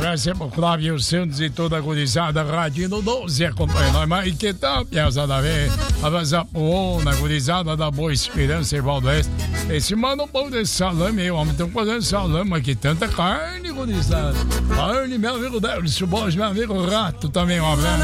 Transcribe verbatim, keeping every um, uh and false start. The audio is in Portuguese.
abraço é pro Flávio Santos e toda a gurizada Rádio doze acompanha nós. Mas que tal, piazada velha? Avançar pro on, na gurizada da Boa Esperança e Valdoeste. Esse mano pão de salame aí, homem. Estão fazendo salame aqui, tanta carne, gurizada. Carne, meu amigo Délcio Borges, meu amigo Rato também, um abraço.